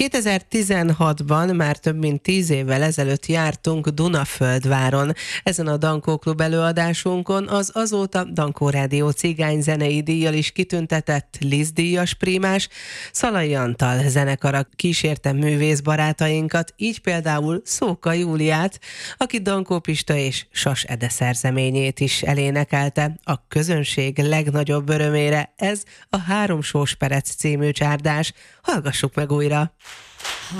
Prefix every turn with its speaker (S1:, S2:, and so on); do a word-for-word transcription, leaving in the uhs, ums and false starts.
S1: kétezer-tizenhatban, már több mint tíz évvel ezelőtt jártunk Dunaföldváron. Ezen a Dankó Klub előadásunkon az azóta Dankó Rádió cigányzenei díjjal is kitüntetett Liszt-díjas prímás Szalai Antal zenekara kísérte művész barátainkat, így például Szóka Júliát, aki Dankó Pista és Sas Ede szerzeményét is elénekelte. A közönség legnagyobb örömére ez a Három sós perec című csárdás. Hallgassuk meg újra!